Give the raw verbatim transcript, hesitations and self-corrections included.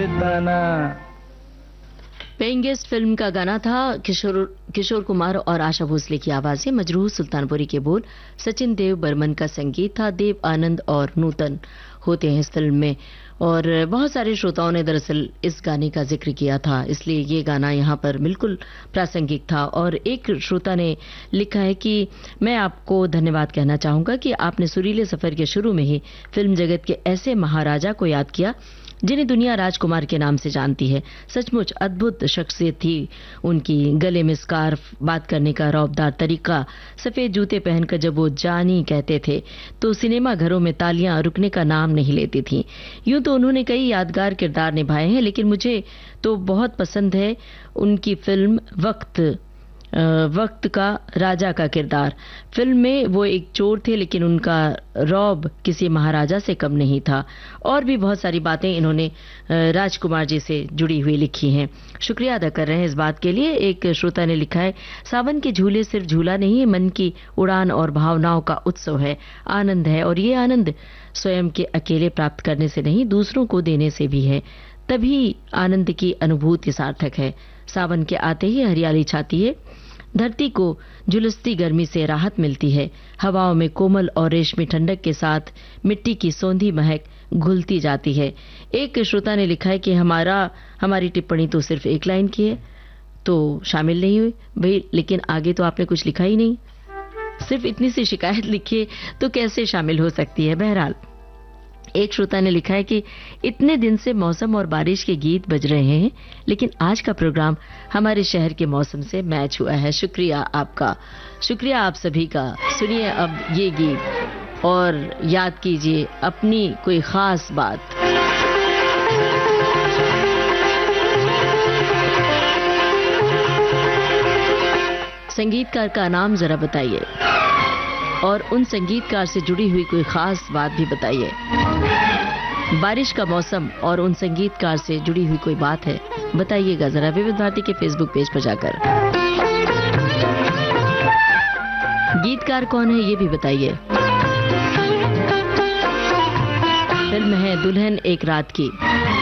Paying guest film का गाना था। किशोर किशोर कुमार और आशा भोसले की आवाजें, मजरूह सुल्तानपुरी के बोल, सचिन देव बर्मन का संगीत था। देव आनंद और नूतन होते हैं इस फिल्म में, और बहुत सारे श्रोताओं ने दरअसल इस गाने का जिक्र किया था, इसलिए ये गाना यहाँ पर बिल्कुल प्रासंगिक था। और एक श्रोता ने लिखा है कि मैं आपको धन्यवाद कहना चाहूंगा कि आपने सुरीले सफर के शुरू में ही फिल्म जगत के ऐसे महाराजा को याद किया जिन्हें दुनिया राजकुमार के नाम से जानती है। सचमुच अद्भुत शख्सियत थी उनकी, गले में स्कार्फ, बात करने का रौबदार तरीका, सफेद जूते पहनकर जब वो जानी कहते थे तो सिनेमा घरों में तालियां रुकने का नाम नहीं लेती थीं। यूं तो उन्होंने कई यादगार किरदार निभाए हैं, लेकिन मुझे तो बहुत पसंद है उनकी फिल्म वक्त वक्त का राजा का किरदार। फिल्म में वो एक चोर थे, लेकिन उनका रौब किसी महाराजा से कम नहीं था। और भी बहुत सारी बातें इन्होंने राजकुमार जी से जुड़ी हुई लिखी हैं। शुक्रिया अदा कर रहे हैं इस बात के लिए। एक श्रोता ने लिखा है, सावन के झूले सिर्फ झूला नहीं है, मन की उड़ान और भावनाओं का उत्सव है, आनंद है, और ये आनंद स्वयं के अकेले प्राप्त करने से नहीं, दूसरों को देने से भी है, तभी आनंद की अनुभूति सार्थक है। सावन के आते ही हरियाली छाती है, धरती को झुलसती गर्मी से राहत मिलती है, हवाओं में कोमल और रेशमी ठंडक के साथ मिट्टी की सौंधी महक घुलती जाती है। एक श्रोता ने लिखा है कि हमारा हमारी टिप्पणी तो सिर्फ एक लाइन की है, तो शामिल नहीं हुई भाई, लेकिन आगे तो आपने कुछ लिखा ही नहीं, सिर्फ इतनी सी शिकायत लिखी तो कैसे शामिल हो सकती है। बहरहाल एक श्रोता ने लिखा है कि इतने दिन से मौसम और बारिश के गीत बज रहे हैं, लेकिन आज का प्रोग्राम हमारे शहर के मौसम से मैच हुआ है। शुक्रिया आपका, शुक्रिया आप सभी का। सुनिए अब ये गीत और याद कीजिए अपनी कोई खास बात। संगीतकार का नाम जरा बताइए और उन संगीतकार से जुड़ी हुई कोई खास बात भी बताइए। बारिश का मौसम और उन संगीतकार से जुड़ी हुई कोई बात है, बताइएगा जरा विविध भारती के फेसबुक पेज पर जाकर। गीतकार कौन है ये भी बताइए। फिल्म है दुल्हन एक रात की।